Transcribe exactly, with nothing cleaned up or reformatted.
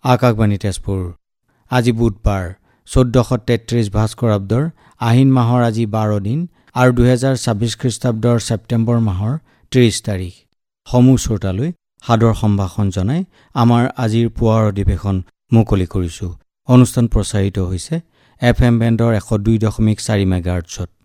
আকাশবাণী তেজপুৰ। আজি বুধবাৰ চৈধ্যশ তেত্ৰিশ ভাস্কৰাব্দৰ আহিন মাহৰ আজি বাৰ দিন আৰু দুহেজাৰ ছাব্বিছ খ্ৰীষ্টাব্দৰ ছেপ্টেম্বৰ মাহৰ ত্ৰিছ তাৰিখ। সমূহ শ্ৰোতালৈ সাদৰ সম্ভাষণ জনাই আমাৰ আজিৰ পুৱাৰ অধিৱেশন মুকলি কৰিছোঁ। অনুষ্ঠান প্ৰচাৰিত হৈছে এফ এম বেণ্ডৰ এশ দুই দশমিক চাৰি মেগাহাৰ্টছত।